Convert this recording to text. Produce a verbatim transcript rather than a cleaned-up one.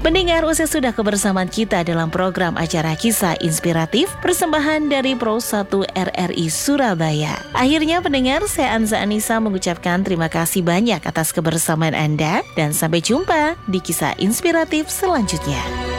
Pendengar, usai sudah kebersamaan kita dalam program acara Kisah Inspiratif persembahan dari Pro satu R R I Surabaya. Akhirnya pendengar, saya Anza Anissa mengucapkan terima kasih banyak atas kebersamaan Anda dan sampai jumpa di Kisah Inspiratif selanjutnya.